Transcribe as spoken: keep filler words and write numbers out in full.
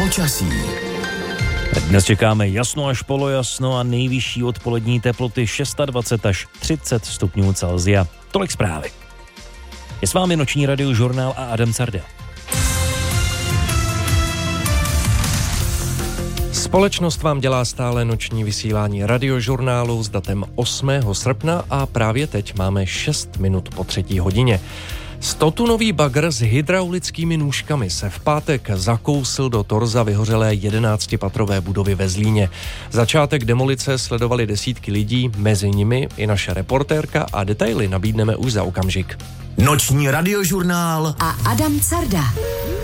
počasí. Dnes čekáme jasno až polojasno a nejvyšší odpolední teploty dvacet šest až třicet stupňů Celsia. Tolik zprávy. Je s vámi noční radiožurnál a Adam Carda. Společnost vám dělá stále noční vysílání radiožurnálu s datem osmého srpna a právě teď máme šest minut po třetí hodině. Stotunový bagr s hydraulickými nůžkami se v pátek zakousil do torza vyhořelé jedenáctipatrové budovy ve Zlíně. Začátek demolice sledovali desítky lidí, mezi nimi i naše reportérka a detaily nabídneme už za okamžik. Noční radiožurnál a Adam Carda.